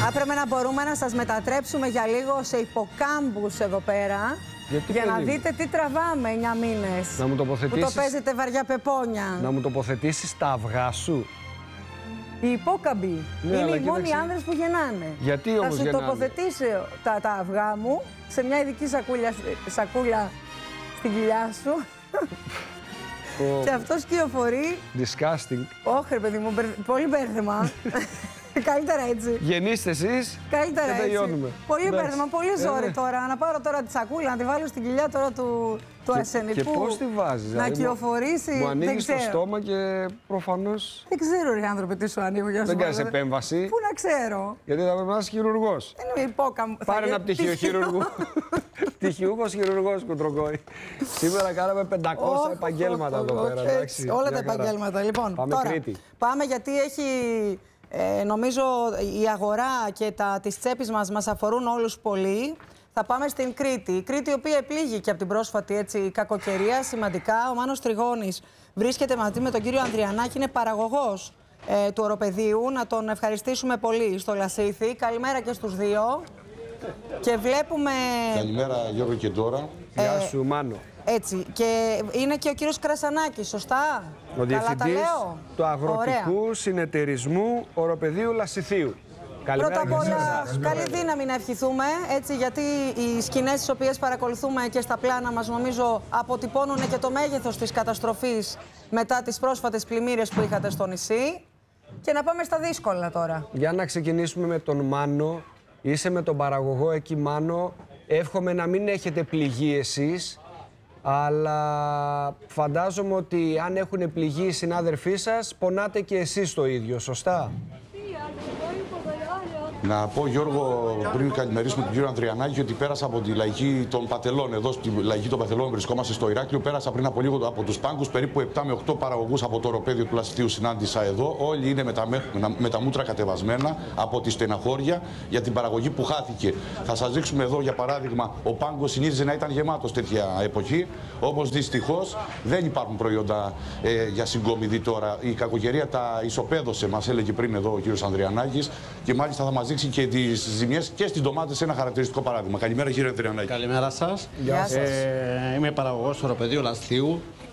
Έπρεπε να μπορούμε να σας μετατρέψουμε για λίγο σε υποκάμπους εδώ πέρα. Για να δείτε τι τραβάμε 9 μήνες. Να μου τοποθετήσεις... Που το παίζετε βαριά πεπόνια. Να μου τοποθετήσεις τα αυγά σου. Οι υπόκαμποι είναι οι μόνοι άνδρες που γεννάνε. Γιατί όμως γεννάνε? Θα σου τοποθετήσω τα αυγά μου σε μια ειδική σακούλα στην κοιλιά σου. Και αυτό σκιοφορεί. Disgusting. Όχι, ρε παιδί μου, πολύ μπέρδεμα. Καλύτερα έτσι. Γεννήστε εσείς καλύτερα και τελειώνουμε. Πολύ μπέρδεμα, πολύ ζόρι τώρα. Να πάρω τώρα τη σακούλα, να τη βάλω στην κοιλιά τώρα του ασθενικού. Και πώς τη βάζεις? Να κυοφορήσει. Μου ανοίγεις το στόμα και προφανώς... Δεν ξέρω, ρε άνθρωποι, τι σου ανοίγω για σου. Δεν κάνεις επέμβαση. Πού να ξέρω. Γιατί θα πρέπει να είσαι χειρουργός. Δεν είμαι υπόκαμπο. Πάρε ένα πτυχίο χειρουργού. Πτυχιούχος χειρουργός, Κουτροκόη. Σήμερα κάναμε 500 επαγγέλματα εδώ πέρα. Όλα τα επαγγέλματα. Λοιπόν, πάμε Κρήτη. Πάμε γιατί έχει... νομίζω η αγορά και τις τσέπης μας αφορούν όλους πολύ. Θα πάμε στην Κρήτη. Η Κρήτη, η οποία επλήγει και από την πρόσφατη κακοκαιρία σημαντικά. Ο Μάνος Τριγώνης βρίσκεται μαζί με τον κύριο Ανδριανάκη, είναι παραγωγός του οροπεδίου. Να τον ευχαριστήσουμε πολύ στο Λασίθι. Καλημέρα και στους δύο. Και βλέπουμε... Καλημέρα Γιώργο και Ντόρα. Γεια σου Μάνο. Έτσι. Και είναι και ο κύριος Κρασανάκης, σωστά? Ο διευθυντής του Αγροτικού Συνεταιρισμού Οροπεδίου Λασιθίου. Πρώτα απ' όλα, καλή δύναμη να ευχηθούμε, έτσι, γιατί οι σκηνές τις οποίες παρακολουθούμε και στα πλάνα μας νομίζω αποτυπώνουν και το μέγεθος της καταστροφής μετά τις πρόσφατες πλημμύρες που είχατε στο νησί. Και να πάμε στα δύσκολα τώρα. Για να ξεκινήσουμε με τον Μάνο. Είσαι με τον παραγωγό εκεί, Μάνο. Εύχομαι να μην έχετε πληγεί εσείς, αλλά φαντάζομαι ότι αν έχουν πληγεί οι συνάδελφοί σας, πονάτε και εσείς το ίδιο, σωστά? Να πω, Γιώργο, πριν καλημερίσουμε τον κύριο Ανδριανάκη, ότι πέρασα από τη λαϊκή των Πατελών. Εδώ στη λαϊκή των Πατελών βρισκόμαστε στο Ηράκλειο. Πέρασα πριν από λίγο από τους πάγκους. Περίπου 7 με 8 παραγωγούς από το οροπέδιο του Λασιθίου συνάντησα εδώ. Όλοι είναι με τα μούτρα κατεβασμένα από τη στεναχώρια για την παραγωγή που χάθηκε. Θα σας δείξουμε εδώ, για παράδειγμα, ο πάγκος συνήθιζε να ήταν γεμάτος τέτοια εποχή. Όμως δυστυχώς δεν υπάρχουν προϊόντα για συγκομιδή τώρα. Η κακοκαιρία τα ισοπαίδωσε, μας έλεγε πριν εδώ ο κύριος Ανδριανάκης. Και μάλιστα θα μας δείξει και τις ζημιές και στις ντομάτες, ένα χαρακτηριστικό παράδειγμα. Καλημέρα, κύριε Ανδριανάκη. Καλημέρα σας. Γεια σας. Είμαι παραγωγός του οροπεδίου Λασιθίου.